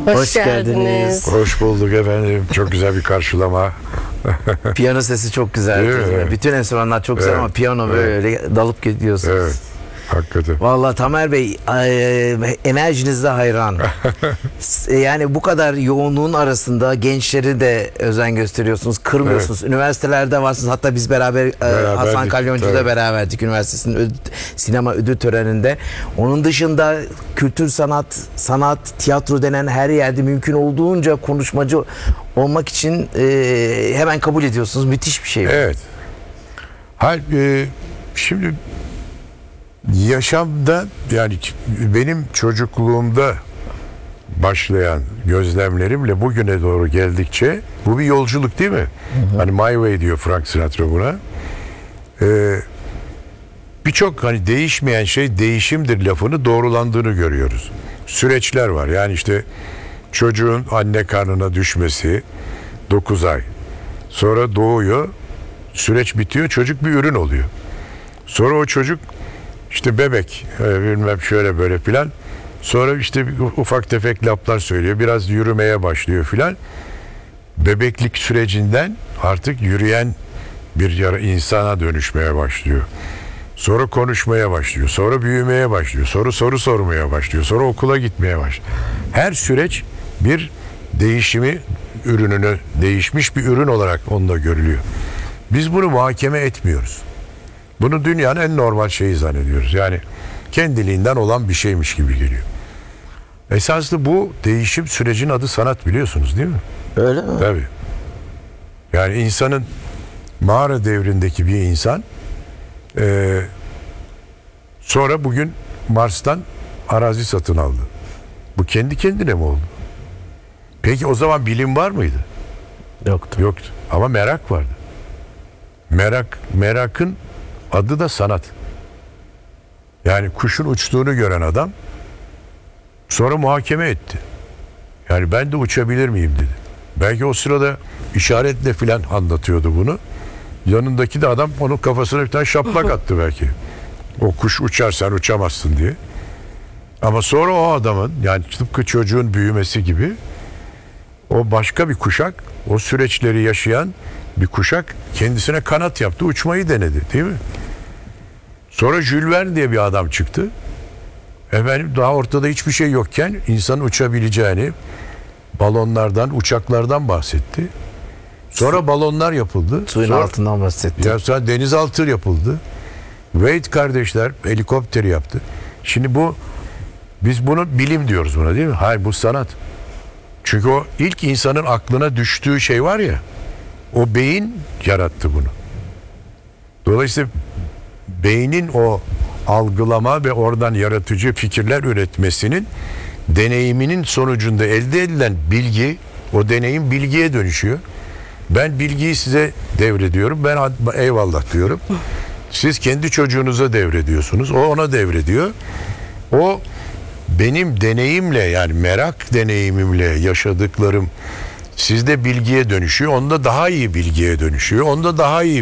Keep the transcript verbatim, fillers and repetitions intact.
Hoş, Hoş geldiniz. geldiniz. Hoş bulduk efendim. Çok güzel bir karşılama. Piyano sesi çok güzel. Değil mi? Bütün enstrümanlar çok güzel Evet. ama piyano Evet. böyle dalıp gidiyorsunuz. Evet. Hakikaten. Vallahi Tamer Bey, e, enerjinize hayran. S- yani bu kadar yoğunluğun arasında gençleri de özen gösteriyorsunuz, kırmıyorsunuz. Üniversitelerde varsınız. Hatta biz beraber e, Beraberdik, Hasan Kalyoncu'da tabii. beraberdik üniversitesinin öd- sinema ödül töreninde. Onun dışında kültür sanat, sanat, tiyatro denen her yerde mümkün olduğunca konuşmacı olmak için e, hemen kabul ediyorsunuz. Müthiş bir şey. bu. Evet. Hayır, e, şimdi yaşamda yani benim çocukluğumda başlayan gözlemlerimle bugüne doğru geldikçe bu bir yolculuk değil mi? Hani My Way diyor Frank Sinatra buna. Ee, Birçok hani değişmeyen şey değişimdir lafını doğrulandığını görüyoruz. Süreçler var. Yani işte çocuğun anne karnına düşmesi dokuz ay. Sonra doğuyor. Süreç bitiyor. Çocuk bir ürün oluyor. Sonra o çocuk işte bebek e, bilmem şöyle böyle filan. Sonra işte bir ufak tefek laflar söylüyor. Biraz yürümeye başlıyor filan. Bebeklik sürecinden artık yürüyen bir yara insana dönüşmeye başlıyor. Sonra konuşmaya başlıyor. Sonra büyümeye başlıyor. Sonra soru sormaya başlıyor. Sonra okula gitmeye başlıyor. Her süreç bir değişimi ürününü değişmiş bir ürün olarak onda görülüyor. Biz bunu muhakeme etmiyoruz. Bunu dünyanın en normal şeyi zannediyoruz. Yani kendiliğinden olan bir şeymiş gibi geliyor. Esaslı bu değişim sürecinin adı sanat, biliyorsunuz değil mi? Öyle mi? Tabii. Yani insanın mağara devrindeki bir insan eee, sonra bugün Mars'tan arazi satın aldı. Bu kendi kendine mi oldu? Peki o zaman bilim var mıydı? Yoktu. Yoktu. Ama merak vardı. Merak, merakın adı da sanat. Yani kuşun uçtuğunu gören adam sonra muhakeme etti. Yani ben de uçabilir miyim dedi. Belki o sırada işaretle filan anlatıyordu bunu. Yanındaki de adam onun kafasına bir tane şaplak attı belki. O kuş uçar sen uçamazsın diye. Ama sonra o adamın yani tıpkı çocuğun büyümesi gibi o başka bir kuşak, o süreçleri yaşayan bir kuşak kendisine kanat yaptı, uçmayı denedi değil mi? Sonra Jules Verne diye bir adam çıktı. Efendim daha ortada hiçbir şey yokken insanın uçabileceğini, balonlardan, uçaklardan bahsetti. Sonra balonlar yapıldı. Suyun Sonra, altından bahsetti. ya sonra denizaltı yapıldı. Wright kardeşler helikopteri yaptı. Şimdi bu biz bunu bilim diyoruz buna değil mi? Hayır, bu sanat. Çünkü o ilk insanın aklına düştüğü şey var ya, o beyin yarattı bunu. Dolayısıyla beynin o algılama ve oradan yaratıcı fikirler üretmesinin deneyiminin sonucunda elde edilen bilgi, o deneyim bilgiye dönüşüyor. Ben bilgiyi size devrediyorum. Ben eyvallah diyorum. Siz kendi çocuğunuza devrediyorsunuz. O ona devrediyor. O benim deneyimle yani merak deneyimimle yaşadıklarım sizde bilgiye dönüşüyor. Onda daha iyi bilgiye dönüşüyor. Onda daha iyi